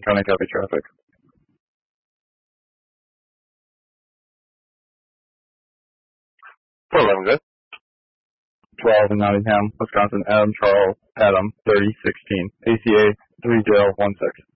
County copy traffic. 411, good. 12 in Nottingham, Wisconsin, Adam Charles, Adam, 3016, ACA 3016.